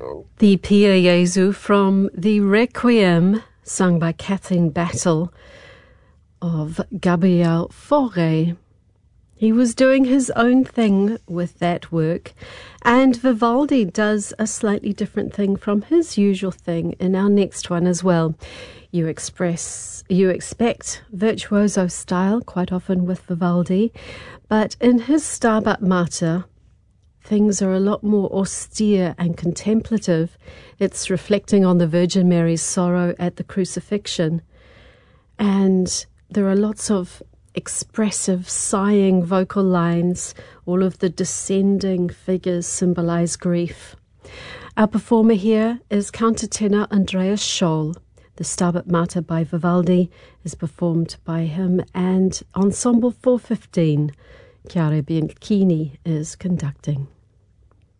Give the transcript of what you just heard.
The Pia Jesu from the Requiem, sung by Kathleen Battle, of Gabriel Fauré. He was doing his own thing with that work, and Vivaldi does a slightly different thing from his usual thing in our next one as well. You expect virtuoso style quite often with Vivaldi, but in his Stabat Mater, things are a lot more austere and contemplative. It's reflecting on the Virgin Mary's sorrow at the crucifixion. And there are lots of expressive, sighing vocal lines. All of the descending figures symbolize grief. Our performer here is countertenor Andreas Scholl. The Stabat Mater by Vivaldi is performed by him and Ensemble 415. Chiara Bianchini is conducting.